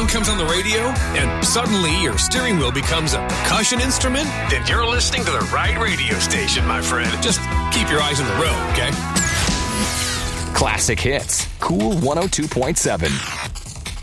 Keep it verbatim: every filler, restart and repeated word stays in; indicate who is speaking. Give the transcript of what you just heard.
Speaker 1: song comes on the radio and suddenly your steering wheel becomes a percussion instrument? Then you're listening to the right radio station, my friend. Just keep your eyes on the road, okay?
Speaker 2: Classic Hits. Cool one oh two point seven.